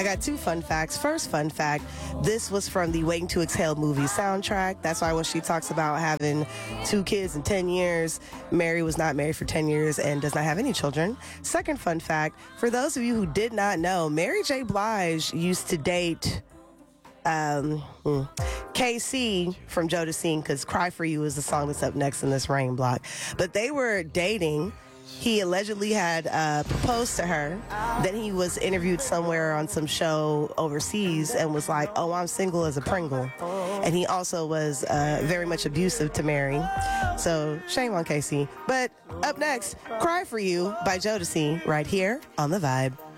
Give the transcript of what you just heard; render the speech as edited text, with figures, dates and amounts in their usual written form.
I got two fun facts. First fun fact, this was from the Waiting to Exhale movie soundtrack. That's why when she talks about having 2 kids in 10 years, Mary was not married for 10 years and does not have any children. Second fun fact, for those of you who did not know, Mary J. Blige used to date KC from Jodeci, because Cry For You is the song that's up next in this rain block. But they were dating. He allegedly had proposed to her. Then he was interviewed somewhere on some show overseas and was like, oh, I'm single as a Pringle. And he also was very much abusive to Mary. So shame on Casey. But up next, Cry For You by Jodeci right here on The Vibe.